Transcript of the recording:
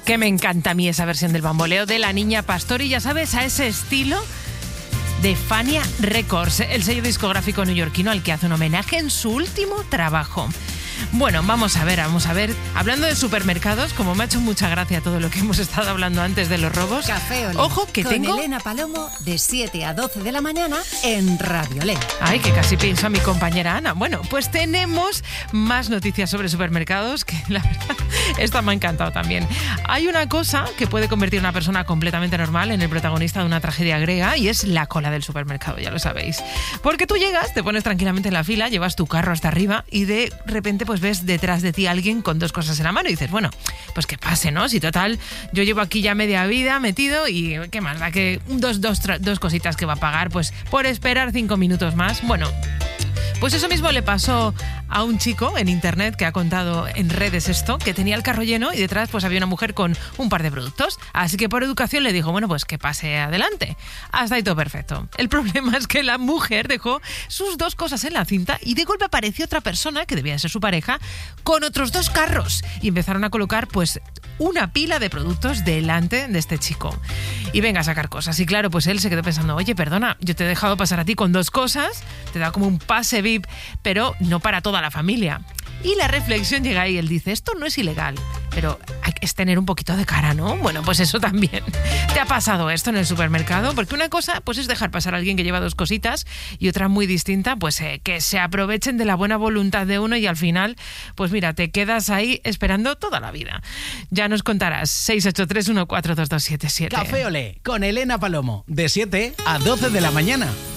Que me encanta a mí esa versión del Bamboleo de La Niña Pastori, ya sabes, a ese estilo de Fania Records, el sello discográfico neoyorquino al que hace un homenaje en su último trabajo. Bueno, vamos a ver, hablando de supermercados, como me ha hecho mucha gracia todo lo que hemos estado hablando antes de los robos. Café Olé, ojo que con tengo Elena Palomo de 7 a 12 de la mañana en Radio Olé. Ay, que casi pienso a mi compañera Ana. Bueno, pues tenemos más noticias sobre supermercados, que la verdad, esta me ha encantado también. Hay una cosa que puede convertir a una persona completamente normal en el protagonista de una tragedia griega, y es la cola del supermercado, ya lo sabéis. Porque tú llegas, te pones tranquilamente en la fila, llevas tu carro hasta arriba y de repente pues ves detrás de ti a alguien con dos cosas en la mano y dices, bueno, pues que pase, ¿no? Si total, yo llevo aquí ya media vida metido y qué más da que dos cositas que va a pagar, pues por esperar 5 minutos más. Bueno, pues eso mismo le pasó a un chico en internet que ha contado en redes esto, que tenía el carro lleno y detrás pues había una mujer con un par de productos. Así que por educación le dijo, bueno, pues que pase adelante. Hasta ahí todo perfecto. El problema es que la mujer dejó sus dos cosas en la cinta y de golpe apareció otra persona, que debía ser su pareja, con otros 2 carros. Y empezaron a colocar pues una pila de productos delante de este chico. Y venga a sacar cosas. Y claro, pues él se quedó pensando, oye, perdona, yo te he dejado pasar a ti con 2 cosas, te da como un pase VIP, pero no para toda la familia. Y la reflexión llega ahí, él dice, esto no es ilegal, pero es tener un poquito de cara, ¿no? Bueno, pues eso también. ¿Te ha pasado esto en el supermercado? Porque una cosa pues es dejar pasar a alguien que lleva 2 cositas y otra muy distinta, pues que se aprovechen de la buena voluntad de uno y al final, pues mira, te quedas ahí esperando toda la vida. Ya nos contarás. 683 142277. Café Olé con Elena Palomo, de 7 a 12 de la mañana.